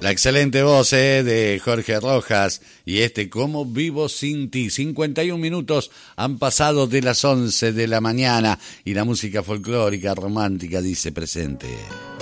La excelente voz de Jorge Rojas y Cómo vivo sin ti. 51 minutos han pasado de las 11 de la mañana y la música folclórica romántica dice presente.